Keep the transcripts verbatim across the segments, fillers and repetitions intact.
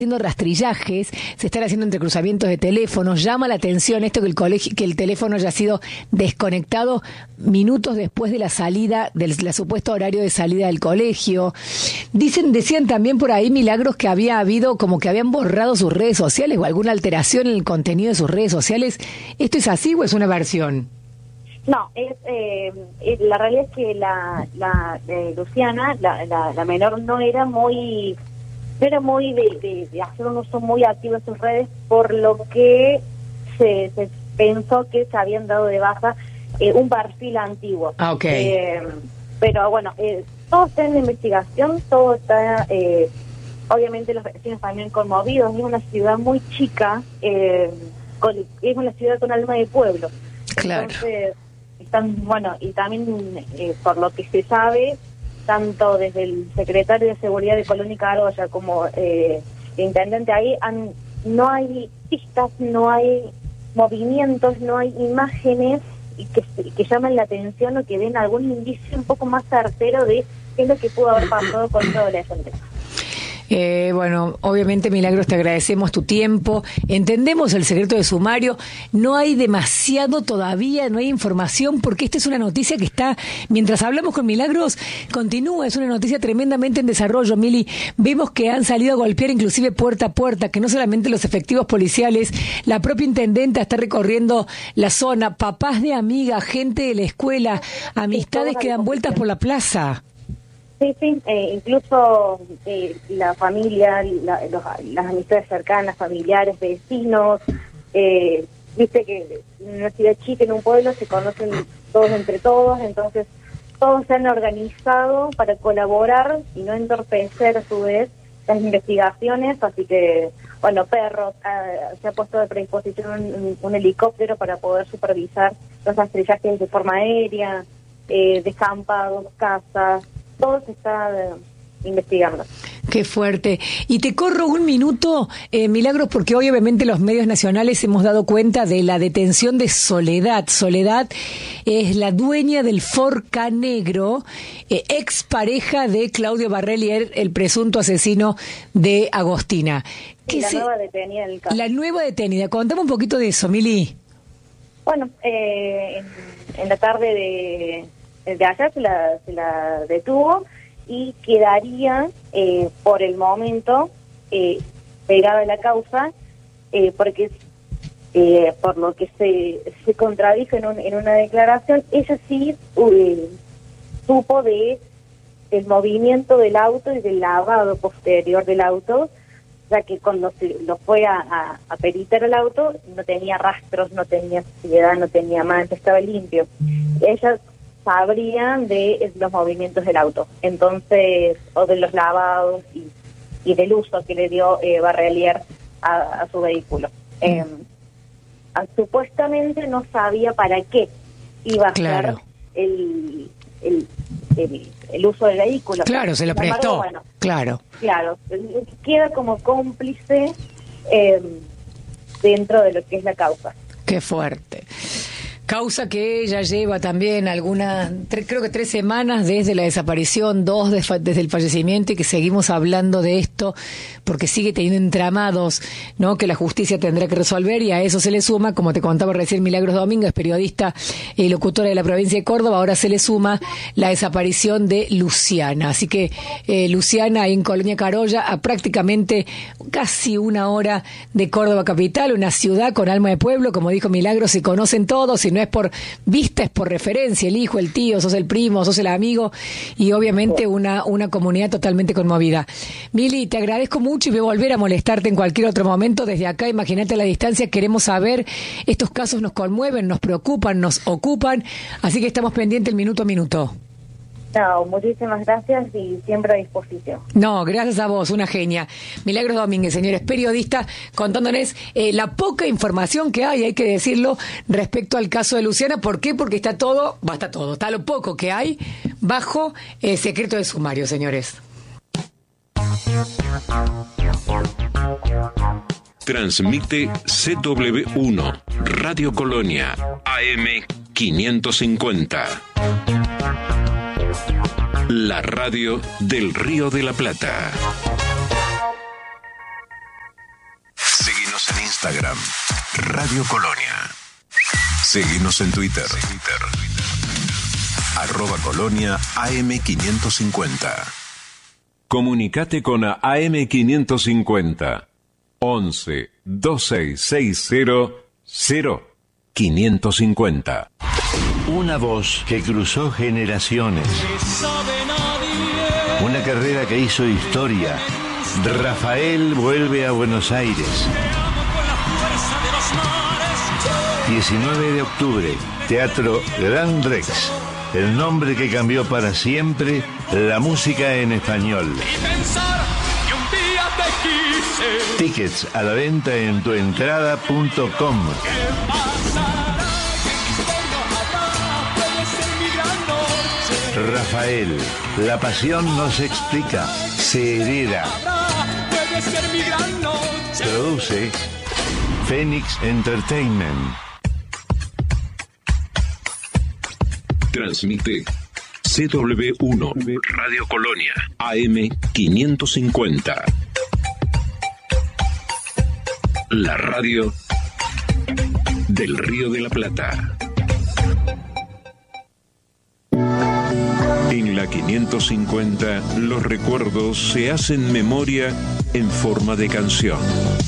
haciendo rastrillajes, se están haciendo entrecruzamientos de teléfonos. Llama la atención esto que el colegio, que el teléfono haya sido desconectado minutos después de la salida, del la supuesto horario de salida del colegio. Dicen, decían también por ahí, Milagros, que había habido como que habían borrado sus redes sociales o alguna alteración en el contenido de sus redes sociales. ¿Esto es así o es una versión? No, es eh, la realidad es que la, la eh, Luciana, la, la, la menor, no era muy no era muy de, de, de hacer un uso muy activo de sus redes, por lo que se, se pensó que se habían dado de baja eh, un perfil antiguo. Ah, ok. Eh, pero bueno, eh, todo está en la investigación, todo está, eh, obviamente los vecinos también conmovidos. Es una ciudad muy chica, eh, con, es una ciudad con alma de pueblo. Claro. Entonces, están, bueno, y también eh, por lo que se sabe, tanto desde el secretario de Seguridad de Colón y Carolla como eh, el intendente ahí, han, no hay pistas, no hay movimientos, no hay imágenes que, que llamen la atención o que den algún indicio un poco más certero de qué es lo que pudo haber pasado con toda la gente. Eh, bueno, obviamente, Milagros, te agradecemos tu tiempo. Entendemos el secreto de sumario. No hay demasiado todavía, no hay información, porque esta es una noticia que está, mientras hablamos con Milagros, continúa. Es una noticia tremendamente en desarrollo, Mili. Vemos que han salido a golpear inclusive puerta a puerta, que no solamente los efectivos policiales, la propia intendenta está recorriendo la zona, papás de amigas, gente de la escuela, amistades que dan vueltas por la plaza. Sí, sí, eh, incluso eh, la familia, la, los, las amistades cercanas, familiares, vecinos, eh, viste que en una ciudad chica, en un pueblo, se conocen todos entre todos, entonces todos se han organizado para colaborar y no entorpecer a su vez las investigaciones, así que, bueno, perros, eh, se ha puesto a predisposición un, un helicóptero para poder supervisar los rastrillajes de forma aérea, eh, descampados, casas. Todo se está eh, investigando. Qué fuerte. Y te corro un minuto, eh, Milagros, porque hoy obviamente los medios nacionales hemos dado cuenta de la detención de Soledad. Soledad es la dueña del Forca Negro, eh, ex pareja de Claudio Barrelier, el presunto asesino de Agostina. Y la se... nueva detenida del caso. La nueva detenida. Contame un poquito de eso, Mili. Bueno, eh, en, en la tarde de... de ayer se la, se la detuvo y quedaría eh, por el momento eh, pegada a la causa eh, porque eh, por lo que se, se contradijo en, un, en una declaración, ella sí eh, supo de el movimiento del auto y del lavado posterior del auto, ya que cuando se lo fue a, a, a peritar el auto no tenía rastros, no tenía suciedad, no tenía mancha, estaba limpio. Ella sabrían de los movimientos del auto, entonces, o de los lavados y, y del uso que le dio eh, Barrelier a, a su vehículo. Mm. Eh, a, supuestamente no sabía para qué iba a claro. ser el, el, el, el uso del vehículo. Claro, se lo Sin embargo, prestó, bueno, claro. Claro, queda como cómplice eh, dentro de lo que es la causa. Qué fuerte. Causa que ella lleva también algunas, tre- creo que tres semanas desde la desaparición, dos de fa- desde el fallecimiento, y que seguimos hablando de esto porque sigue teniendo entramados, ¿no?, que la justicia tendrá que resolver, y a eso se le suma, como te contaba recién Milagros Domínguez, periodista y locutora de la provincia de Córdoba, ahora se le suma la desaparición de Luciana. Así que eh, Luciana, ahí en Colonia Carolla, a prácticamente casi una hora de Córdoba capital, una ciudad con alma de pueblo, como dijo Milagros, se conocen todos, y no es por vista, es por referencia, el hijo, el tío, sos el primo, sos el amigo, y obviamente una, una comunidad totalmente conmovida. Mili, te agradezco mucho y voy a volver a molestarte en cualquier otro momento desde acá. Imagínate a la distancia, queremos saber, estos casos nos conmueven, nos preocupan, nos ocupan, así que estamos pendientes el minuto a minuto. No, muchísimas gracias y siempre a disposición. No, gracias a vos, una genia. Milagros Domínguez, señores, periodista, contándoles eh, la poca información que hay, hay que decirlo, respecto al caso de Luciana. ¿Por qué? Porque está todo, basta todo, está lo poco que hay bajo eh, secreto de sumario, señores. Transmite C W uno, Radio Colonia, A M quinientos cincuenta. La radio del Río de la Plata. Seguinos en Instagram, Radio Colonia. Seguinos en Twitter, Twitter. Arroba Colonia A M quinientos cincuenta. Comunicate con A M quinientos cincuenta. once, dos seis seis cero, cero, quinientos cincuenta. Una voz que cruzó generaciones. Una carrera que hizo historia. Rafael vuelve a Buenos Aires. diecinueve de octubre, Teatro Gran Rex. El nombre que cambió para siempre la música en español. Tickets a la venta en tuentrada punto com. Rafael, la pasión no se explica, se hereda. Produce Phoenix Entertainment. Transmite C W uno, Radio Colonia, A M quinientos cincuenta. La radio del Río de la Plata. En la quinientos cincuenta, los recuerdos se hacen memoria en forma de canción.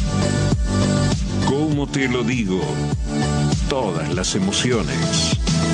¿Cómo te lo digo? Todas las emociones.